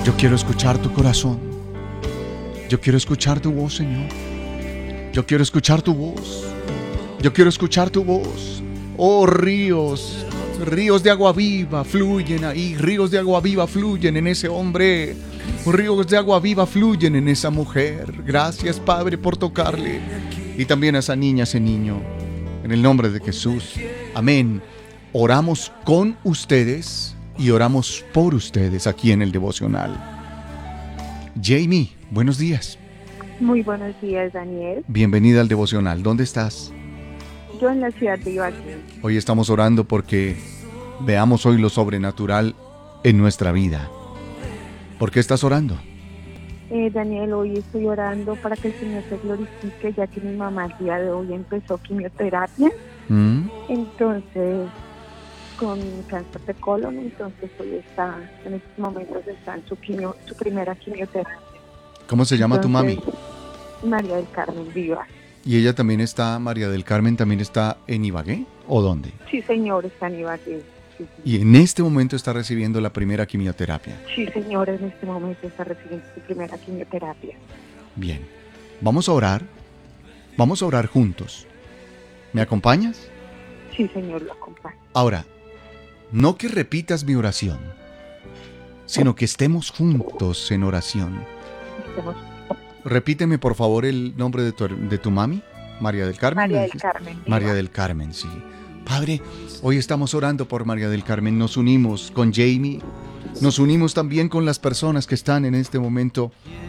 Yo quiero escuchar tu corazón. Yo quiero escuchar tu voz, Señor. Yo quiero escuchar tu voz. Yo quiero escuchar tu voz. Oh, ríos, ríos de agua viva fluyen ahí. Ríos de agua viva fluyen en ese hombre. Ríos de agua viva fluyen en esa mujer. Gracias, Padre, por tocarle. Y también a esa niña, ese niño. En el nombre de Jesús. Amén. Oramos con ustedes y oramos por ustedes aquí en el devocional. Jamie, buenos días. Muy buenos días, Daniel. Bienvenida al devocional. ¿Dónde estás? Yo en la ciudad de Ibagué. Hoy estamos orando porque veamos hoy lo sobrenatural en nuestra vida. ¿Por qué estás orando? Daniel, hoy estoy orando para que el Señor se glorifique, ya que mi mamá el día de hoy empezó quimioterapia. Entonces, con cáncer de colon, entonces hoy está, en estos momentos está en su primera quimioterapia. ¿Cómo se llama tu mami? María del Carmen Viva. ¿Y ella también está, María del Carmen, también está en Ibagué? ¿O dónde? Sí, señor, está en Ibagué. Sí, y en este momento está recibiendo la primera quimioterapia. Sí, señor, en este momento está recibiendo su primera quimioterapia. Bien, vamos a orar juntos. ¿Me acompañas? Sí, señor, lo acompaño. Ahora, no que repitas mi oración, sino que estemos juntos en oración. Repíteme, por favor, el nombre de tu mami, María del Carmen. María del Carmen. María del Carmen, sí. Padre, hoy estamos orando por María del Carmen. Nos unimos con Jamie. Nos unimos también con las personas que están en este momento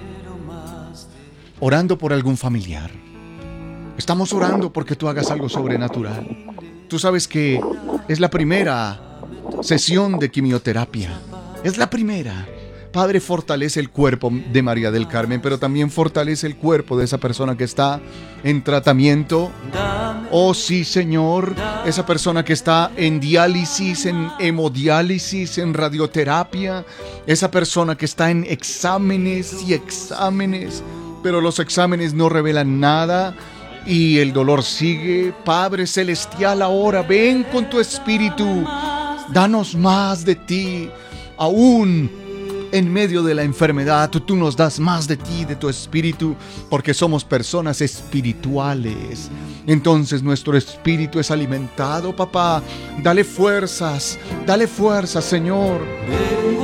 orando por algún familiar. Estamos orando porque tú hagas algo sobrenatural. Tú sabes que es la primera sesión de quimioterapia. Es la primera. Padre, fortalece el cuerpo de María del Carmen, pero también fortalece el cuerpo de esa persona que está en tratamiento. Oh sí, Señor, esa persona que está en diálisis, en hemodiálisis, en radioterapia, esa persona que está en exámenes y exámenes, pero los exámenes no revelan nada y el dolor sigue. Padre Celestial, ahora ven con tu espíritu, danos más de ti, aún en medio de la enfermedad, tú nos das más de ti, de tu espíritu, porque somos personas espirituales. Entonces nuestro espíritu es alimentado, papá. Dale fuerzas, Señor.